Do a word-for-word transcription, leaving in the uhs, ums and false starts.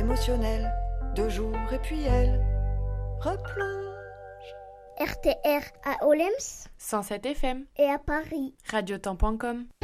émotionnelle, deux jours et puis elle replonge. R T R à Olems cent sept F M et à Paris. radiotemps point com